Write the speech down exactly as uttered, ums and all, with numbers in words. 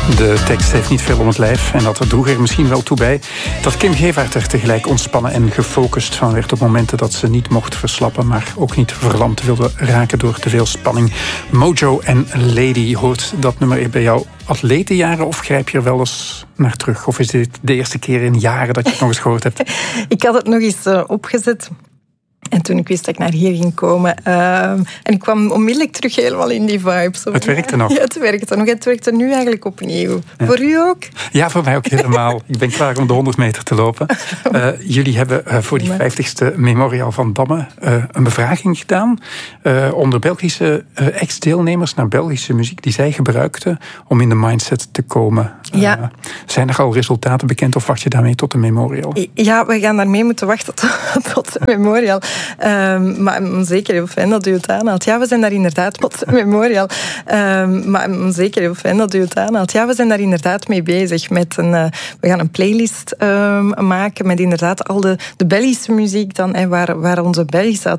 De tekst heeft niet veel om het lijf en dat droeg er misschien wel toe bij dat Kim Gevaert er tegelijk ontspannen en gefocust van werd op momenten dat ze niet mocht verslappen, maar ook niet verlamd wilde raken door te veel spanning. Mojo en Lady, hoort dat nummer bij jouw atletenjaren of grijp je er wel eens naar terug? Of is dit de eerste keer in jaren dat je het nog eens gehoord hebt? Ik had het nog eens uh, opgezet. En toen ik wist dat ik naar hier ging komen. Uh, en ik kwam onmiddellijk terug helemaal in die vibe. Zo. Het werkte nog? Ja, het werkte nog. Het werkte nu eigenlijk opnieuw. Ja. Voor u ook? Ja, voor mij ook helemaal. Ik ben klaar om de honderd meter te lopen. Uh, jullie hebben uh, voor die vijftigste Memorial van Damme uh, een bevraging gedaan uh, onder Belgische uh, ex-deelnemers naar Belgische muziek die zij gebruikten om in de mindset te komen. Uh, ja. Zijn er al resultaten bekend of wacht je daarmee tot de Memorial? Ja, we gaan daarmee moeten wachten tot, tot de Memorial. Um, maar ik ben zeker heel fijn dat u het aanhaalt. Ja, we zijn daar inderdaad tot de Memorial. Um, maar ik ben zeker heel fijn dat u het aanhaalt. Ja, we zijn daar inderdaad mee bezig. Met een, uh, we gaan een playlist um, maken met inderdaad al de, de Belgische muziek dan, hè, waar, waar onze Belgische